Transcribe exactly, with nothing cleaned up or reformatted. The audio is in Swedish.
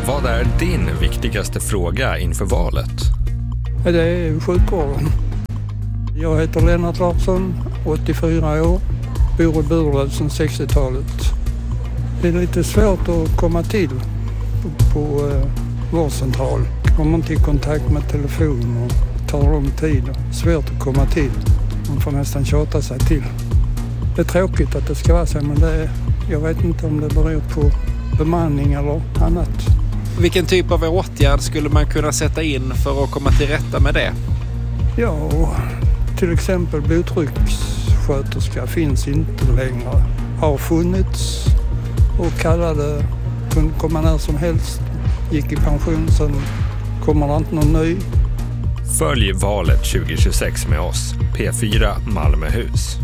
Vad är din viktigaste fråga inför valet? Det är sjukvården. Jag heter Lennart Larsson, åttiofyra år, bor i Burlöv sedan sextiotalet. Det är lite svårt att komma till på, på eh, vårdcentral. Kommer inte i kontakt med telefon och tar lång tid. Svårt att komma till. Man får nästan tjata sig till. Det är tråkigt att det ska vara så, men det är, jag vet inte om det beror på bemanning eller annat. Vilken typ av åtgärd skulle man kunna sätta in för att komma till rätta med det? Ja, till exempel blodtryckssköterska finns inte längre. Har funnits och kallade, kunde komma när som helst. Gick i pension, sen kommer det inte någon ny. Följ valet tjugo tjugosex med oss, P fyra Malmöhus.